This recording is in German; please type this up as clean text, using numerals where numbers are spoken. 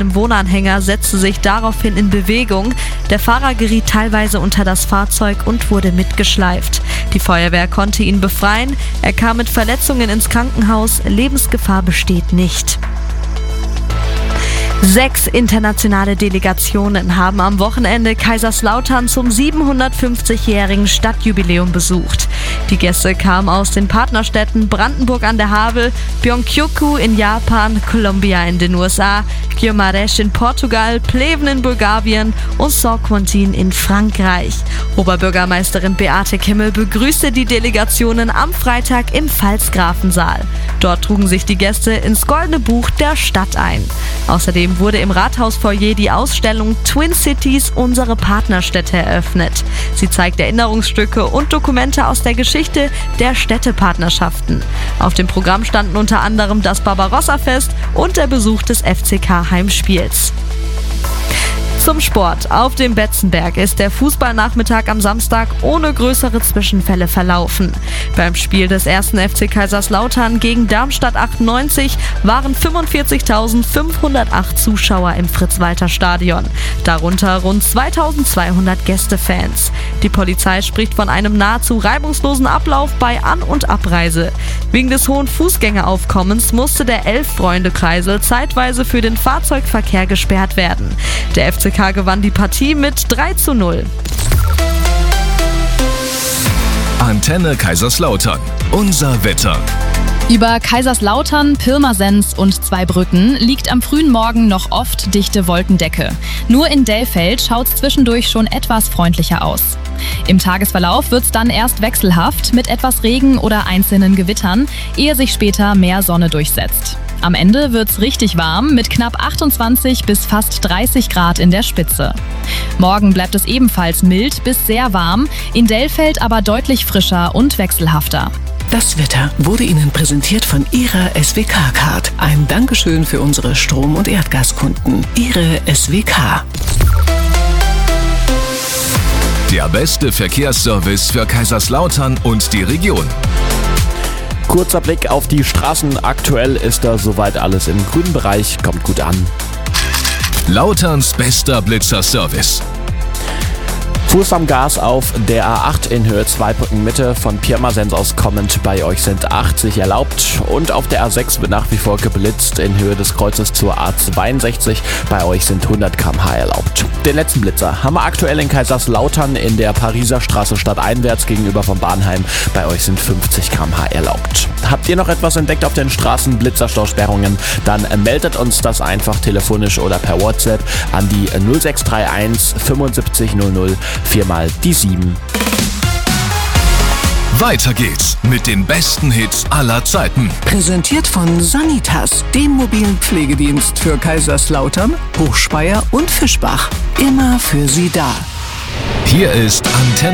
einem Wohnanhänger setzte sich daraufhin in Bewegung. Der Fahrer geriet teilweise unter das Fahrzeug und wurde mitgeschleift. Die Feuerwehr konnte ihn befreien. Er kam mit Verletzungen ins Krankenhaus. Lebensgefahr besteht nicht. 6 internationale Delegationen haben am Wochenende Kaiserslautern zum 750-jährigen Stadtjubiläum besucht. Die Gäste kamen aus den Partnerstädten Brandenburg an der Havel, Pyeongchang in Japan, Columbia in den USA, Guimarães in Portugal, Pleven in Bulgarien und Saint-Quentin in Frankreich. Oberbürgermeisterin Beate Kimmel begrüßte die Delegationen am Freitag im Pfalzgrafensaal. Dort trugen sich die Gäste ins Goldene Buch der Stadt ein. Außerdem wurde im Rathausfoyer die Ausstellung Twin Cities – Unsere Partnerstädte eröffnet. Sie zeigt Erinnerungsstücke und Dokumente aus der Geschichte der Städtepartnerschaften. Auf dem Programm standen unter anderem das Barbarossa-Fest und der Besuch des FCK-Heimspiels. Zum Sport. Auf dem Betzenberg ist der Fußballnachmittag am Samstag ohne größere Zwischenfälle verlaufen. Beim Spiel des 1. FC Kaiserslautern gegen Darmstadt 98 waren 45.508 Zuschauer im Fritz-Walter-Stadion. Darunter rund 2.200 Gästefans. Die Polizei spricht von einem nahezu reibungslosen Ablauf bei An- und Abreise. Wegen des hohen Fußgängeraufkommens musste der Elf-Freunde-Kreisel zeitweise für den Fahrzeugverkehr gesperrt werden. Der FCK gewann die Partie mit 3:0. Antenne Kaiserslautern. Unser Wetter. Über Kaiserslautern, Pirmasens und Zweibrücken liegt am frühen Morgen noch oft dichte Wolkendecke. Nur in Dellfeld schaut's zwischendurch schon etwas freundlicher aus. Im Tagesverlauf wird's dann erst wechselhaft mit etwas Regen oder einzelnen Gewittern, ehe sich später mehr Sonne durchsetzt. Am Ende wird's richtig warm mit knapp 28 bis fast 30 Grad in der Spitze. Morgen bleibt es ebenfalls mild bis sehr warm, in Dellfeld aber deutlich frischer und wechselhafter. Das Wetter wurde Ihnen präsentiert von Ihrer SWK-Card. Ein Dankeschön für unsere Strom- und Erdgaskunden. Ihre SWK. Der beste Verkehrsservice für Kaiserslautern und die Region. Kurzer Blick auf die Straßen. Aktuell ist da soweit alles im grünen Bereich. Kommt gut an. Lauterns bester Blitzerservice. Fuß am Gas auf der A8 in Höhe Zweibrücken Mitte von Pirmasens aus kommend. Bei euch sind 80 erlaubt. Und auf der A6 wird nach wie vor geblitzt in Höhe des Kreuzes zur A62. Bei euch sind 100 km/h erlaubt. Den letzten Blitzer haben wir aktuell in Kaiserslautern in der Pariser Straße stadteinwärts gegenüber vom Bahnheim. Bei euch sind 50 km/h erlaubt. Habt ihr noch etwas entdeckt auf den Straßen, Blitzerstausperrungen? Dann meldet uns das einfach telefonisch oder per WhatsApp an die 0631 75 00 4 die 7. Weiter geht's mit den besten Hits aller Zeiten. Präsentiert von Sanitas, dem mobilen Pflegedienst für Kaiserslautern, Hochspeyer und Fischbach. Immer für Sie da. Hier ist Antenne